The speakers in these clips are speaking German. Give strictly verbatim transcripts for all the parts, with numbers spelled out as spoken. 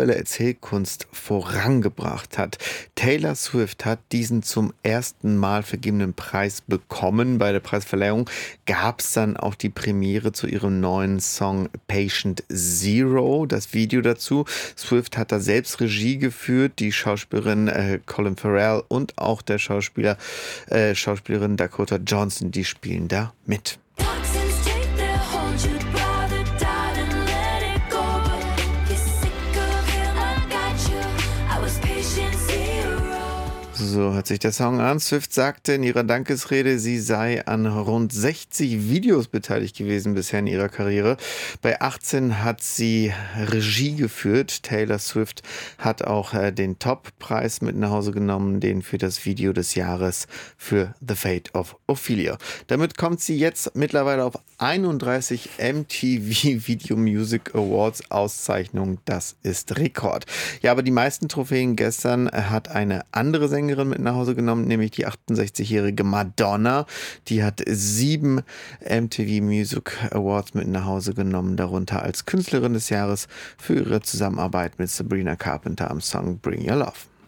visuelle Erzählkunst vorangebracht hat. Taylor Swift hat diesen zum ersten Mal vergebenen Preis bekommen. Bei der Preisverleihung gab es dann auch die Premiere zu ihrem neuen Song Patient Zero, das Video dazu. Swift hat da selbst Regie geführt, die Schauspielerin äh, Colin Farrell und auch der Schauspieler, äh, Schauspielerin Dakota Johnson, die spielen da mit. So hört sich der Song an. Swift sagte in ihrer Dankesrede, sie sei an rund sechzig Videos beteiligt gewesen bisher in ihrer Karriere. Bei achtzehn hat sie Regie geführt. Taylor Swift hat auch äh, den Top-Preis mit nach Hause genommen, den für das Video des Jahres für The Fate of Ophelia. Damit kommt sie jetzt mittlerweile auf einunddreißig M T V Video Music Awards Auszeichnungen. Das ist Rekord. Ja, aber die meisten Trophäen gestern hat eine andere Sängerin mit nach Hause genommen, nämlich die achtundsechzigjährige Madonna. Die hat sieben M T V Music Awards mit nach Hause genommen, darunter als Künstlerin des Jahres für ihre Zusammenarbeit mit Sabrina Carpenter am Song Bring Your Love.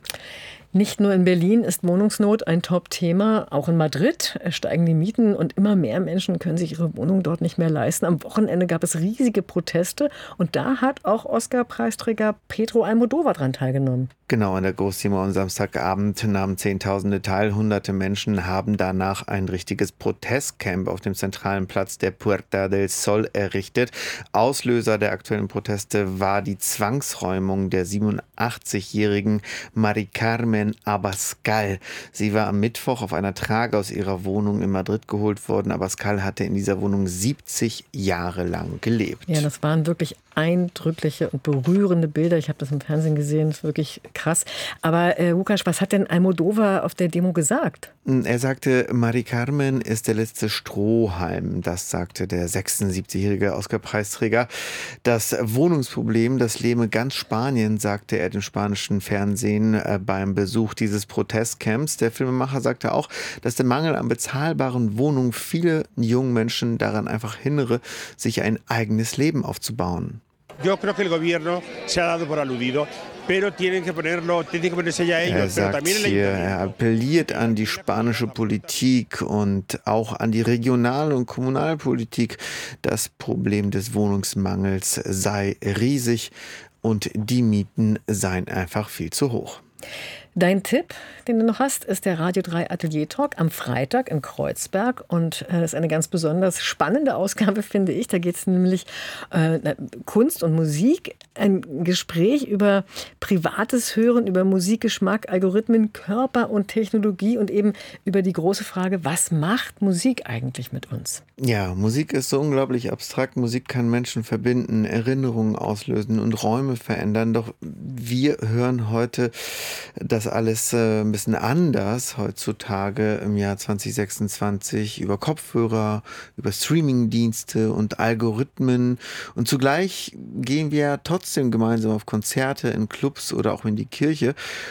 Nicht nur in Berlin ist Wohnungsnot ein Top-Thema, auch in Madrid steigen die Mieten und immer mehr Menschen können sich ihre Wohnung dort nicht mehr leisten. Am Wochenende gab es riesige Proteste und da hat auch Oscar-Preisträger Pedro Almodóvar dran teilgenommen. Genau, in der Großdemo am Samstagabend nahmen Zehntausende teil. Hunderte Menschen haben danach ein richtiges Protestcamp auf dem zentralen Platz der Puerta del Sol errichtet. Auslöser der aktuellen Proteste war die Zwangsräumung der siebenundachtzigjährigen Mari Carmen Abascal. Sie war am Mittwoch auf einer Trage aus ihrer Wohnung in Madrid geholt worden. Abascal hatte in dieser Wohnung siebzig Jahre lang gelebt. Ja, das waren wirklich eindrückliche und berührende Bilder. Ich habe das im Fernsehen gesehen, das ist wirklich krass. Aber äh, Lukas, was hat denn Almodóvar auf der Demo gesagt? Er sagte, Mari Carmen ist der letzte Strohhalm. Das sagte der sechsundsiebzigjährige Oscar-Preisträger. Das Wohnungsproblem, das lähme ganz Spanien, sagte er dem spanischen Fernsehen äh, beim Besuch dieses Protestcamps. Der Filmemacher sagte auch, dass der Mangel an bezahlbaren Wohnungen viele jungen Menschen daran einfach hindere, sich ein eigenes Leben aufzubauen. Yo creo que el gobierno se ha dado por aludido, pero tienen que ponerlo, tienen que ponerse ya ellos. Er sagt hier, er appelliert an die spanische Politik und auch an die Regional- und Kommunalpolitik. Das Problem des Wohnungsmangels sei riesig und die Mieten seien einfach viel zu hoch. Dein Tipp, den du noch hast, ist der Radio drei Atelier Talk am Freitag in Kreuzberg. Und das ist eine ganz besonders spannende Ausgabe, finde ich. Da geht es nämlich äh, Kunst und Musik. Ein Gespräch über privates Hören, über Musikgeschmack, Algorithmen, Körper und Technologie und eben über die große Frage, was macht Musik eigentlich mit uns? Ja, Musik ist so unglaublich abstrakt. Musik kann Menschen verbinden, Erinnerungen auslösen und Räume verändern. Doch wir hören heute das alles äh, ein bisschen anders heutzutage im Jahr zwanzig sechsundzwanzig über Kopfhörer, über Streamingdienste und Algorithmen. Und zugleich gehen wir ja trotzdem gemeinsam auf Konzerte, in Clubs oder auch in die Kirche.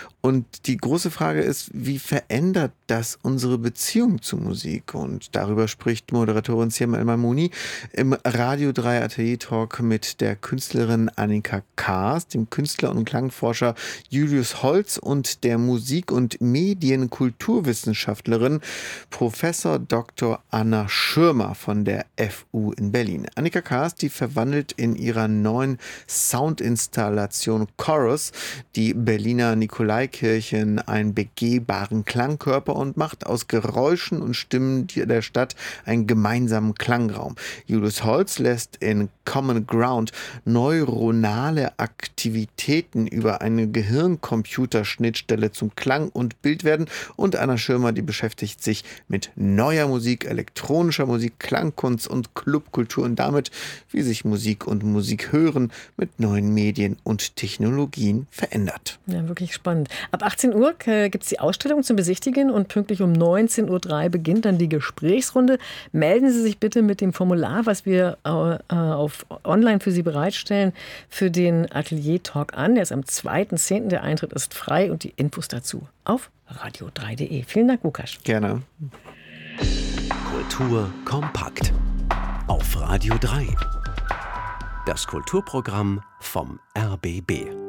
Und die große Frage ist, wie verändert das unsere Beziehung zu Musik? Und darüber spricht Moderatorin Siem El-Maimouni im Radio drei Atelier Talk mit der Künstlerin Annika Kaas, dem Künstler und Klangforscher Julius Holz und der Musik- und Medienkulturwissenschaftlerin Professor Doktor Anna Schirmer von der F U in Berlin. Annika Kaas, die verwandelt in ihrer neuen Soundinstallation Chorus die Berliner Nikolaikirche in einen begehbaren Klangkörper und macht aus Geräuschen und Stimmen der Stadt einen gemeinsamen Klangraum. Julius Holz lässt in Common Ground neuronale Aktivitäten über eine Gehirn-Computer-Schnittstelle zum Klang und Bild werden und Anna Schirmer, die beschäftigt sich mit neuer Musik, elektronischer Musik, Klangkunst und Clubkultur und damit, wie sich Musik und Musik hören mit neuen Medien und Technologien verändert. Ja, wirklich spannend. Ab achtzehn Uhr äh, gibt es die Ausstellung zum Besichtigen und pünktlich um neunzehn Uhr drei beginnt dann die Gesprächsrunde. Melden Sie sich bitte mit dem Formular, was wir äh, auf online für Sie bereitstellen, für den Atelier Talk an. Der ist am zweiten zehnten Der Eintritt ist frei und die Infos dazu auf radio drei punkt de. Vielen Dank, Lukas. Gerne. Kultur kompakt auf Radio drei. Das Kulturprogramm vom R B B.